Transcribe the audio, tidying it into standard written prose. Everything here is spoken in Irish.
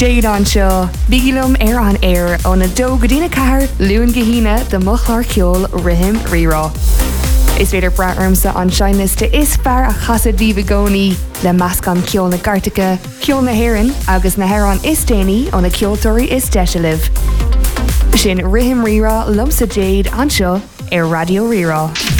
Jade an seo, bígilum an air ó na dó go dtína cahar luúin gahína de mochlar ceol rihim rirá. Is féidir braarmsa an seinliste is fear a chasad bhí le meascan ceol na Gartacha, ceol na Héireann agus na Héireann is déanaí ó na ceoltóirí is deisialah. Sin rihim rirá lumsa Jade an seo ar Radio Rirá.